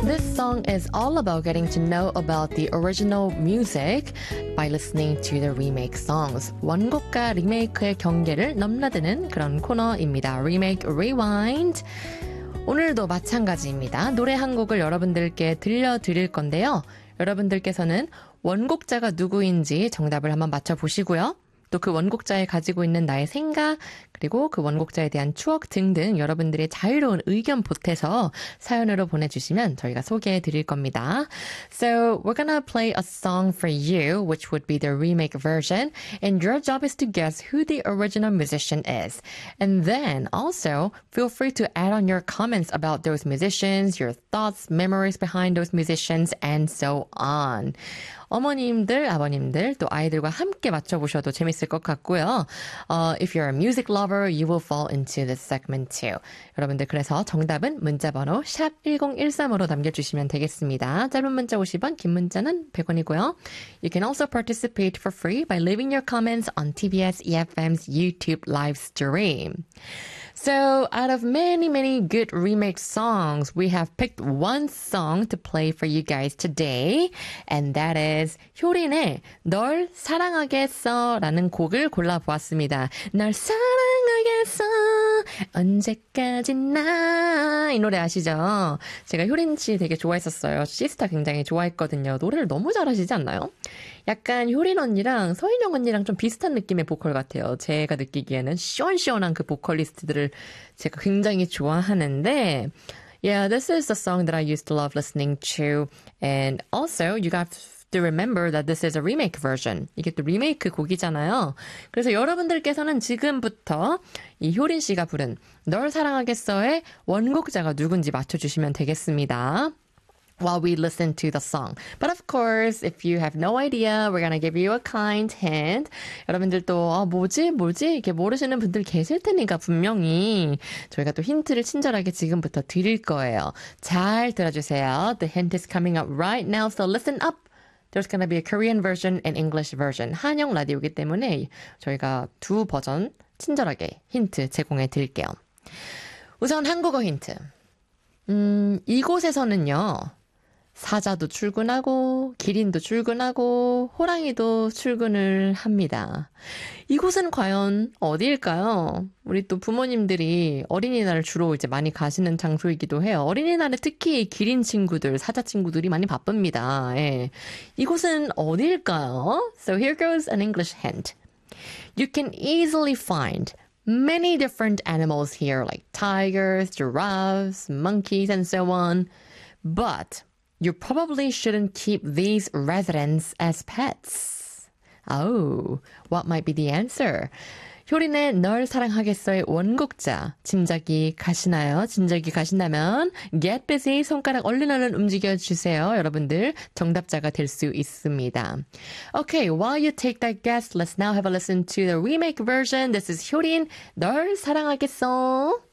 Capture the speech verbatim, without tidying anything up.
This song is all about getting to know about the original music by listening to the remake songs. 원곡과 리메이크의 경계를 넘나드는 그런 코너입니다. Remake Rewind. 오늘도 마찬가지입니다. 노래 한 곡을 여러분들께 들려드릴 건데요. 여러분들께서는 원곡자가 누구인지 정답을 한번 맞춰보시고요. 또 그 원곡자에 가지고 있는 나의 생각, 그리고 그 원곡자에 대한 추억 등등 여러분들의 자유로운 의견 보태서 사연으로 보내주시면 저희가 소개해 드릴 겁니다. So we're gonna play a song for you, which would be the remake version, and your job is to guess who the original musician is. And then also feel free to add on your comments about those musicians, your thoughts, memories behind those musicians, and so on. 어머님들, 아버님들, 또 아이들과 함께 맞춰보셔도 재밌을 것 같고요. Uh, if you're a music lover, you will fall into this segment too. 여러분들 그래서 정답은 문자번호 샵 일공일삼으로 남겨주시면 되겠습니다. 짧은 문자 오십 원, 긴 문자는 백 원이고요. You can also participate for free by leaving your comments on 티비에스 이에프엠's YouTube live stream. So, out of many, many good remake songs, we have picked one song to play for you guys today, and that is 효린의 널 사랑하겠어 라는 곡을 골라보았습니다. 널 사랑하겠어 언제까지나 이 노래 아시죠? 제가 효린 씨 되게 좋아했었어요. 시스타 굉장히 좋아했거든요. 노래를 너무 잘하시지 않나요? 약간 효린 언니랑 서인영 언니랑 좀 비슷한 느낌의 보컬 같아요. 제가 느끼기에는 시원시원한 그 보컬리스트들을 제가 굉장히 좋아하는데 Yeah, this is a song that I used to love listening to. And also, you have to remember that this is a remake version. 이게 또 리메이크 곡이잖아요. 그래서 여러분들께서는 지금부터 이 효린 씨가 부른 널 사랑하겠어의 원곡자가 누군지 맞춰주시면 되겠습니다. While we listen to the song. But of course, if you have no idea, we're gonna give you a kind hint. 여러분들도 아, 뭐지? 뭐지? 이렇게 모르시는 분들 계실 테니까 분명히 저희가 또 힌트를 친절하게 지금부터 드릴 거예요. 잘 들어주세요. The hint is coming up right now, so listen up. There's gonna be a Korean version and English version. 한영 라디오이기 때문에 저희가 두 버전 친절하게 힌트 제공해 드릴게요. 우선 한국어 힌트. 음, 이곳에서는요. 사자도 출근하고 기린도 출근하고 호랑이도 출근을 합니다. 이곳은 과연 어디일까요? 우리 또 부모님들이 어린이날을 주로 이제 많이 가시는 장소이기도 해요. 어린이날에 특히 기린 친구들, 사자 친구들이 많이 바쁩니다. 예. 이곳은 어디일까요? So here goes an English hint. You can easily find many different animals here like tigers, giraffes, monkeys, and so on. But you probably shouldn't keep these residents as pets. Oh, what might be the answer? 효린의 널 사랑하겠어의 원곡자 진작이 가시나요? 진작이 가신다면 get busy 손가락 얼른 얼른 움직여주세요. 여러분들 정답자가 될 수 있습니다. Okay, while you take that guess, let's now have a listen to the remake version. This is 효린 널 사랑하겠어.